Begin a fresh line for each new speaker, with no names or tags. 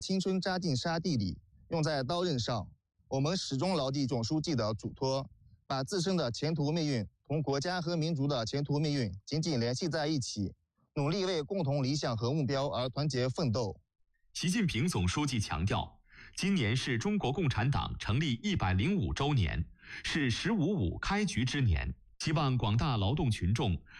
青春扎进沙地里，用在刀刃上。我们始终牢记总书记的嘱托，把自身的前途命运同国家和民族的前途命运紧紧联系在一起，努力为共同理想和目标而团结奋斗。
习近平总书记强调，今年是中国共产党成立105周年，是“十五五”开局之年，希望广大劳动群众